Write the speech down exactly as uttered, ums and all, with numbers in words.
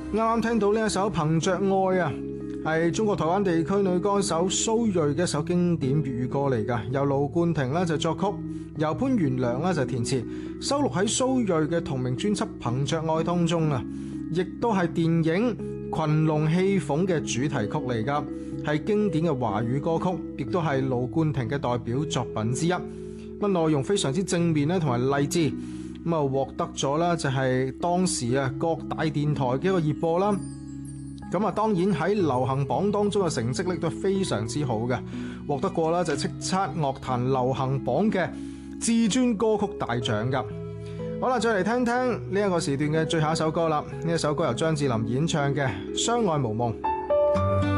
啱啱聽到呢一首《憑着愛》啊，係中國台灣地區女歌手蘇芮嘅一首經典粵語歌嚟㗎，由盧冠廷咧就作曲，由潘元良咧就填詞，收錄喺蘇芮嘅同名專輯《憑着愛》當中啊，亦都係電影《群龍戲鳳》嘅主題曲嚟㗎，係經典嘅華語歌曲，亦都係盧冠廷嘅代表作品之一。咁內容非常之正面咧，同埋勵志。咁啊，獲得咗啦，就係當時啊各大電台嘅一個熱播啦。咁啊，當然喺流行榜當中嘅成績力都非常之好嘅，獲得過啦就叱咤樂壇流行榜嘅至尊歌曲大獎噶。好啦，再嚟聽聽呢一個時段嘅最後一首歌啦。呢一首歌由張智霖演唱嘅《相愛無夢》。